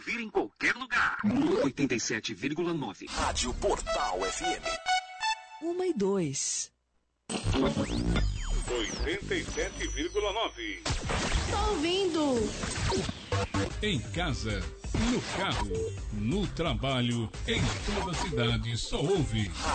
Vir em qualquer lugar. 87,9. Rádio Portal FM. 1 e 2. 87,9. Tá ouvindo? Em casa, no carro, no trabalho, em toda a cidade, só ouve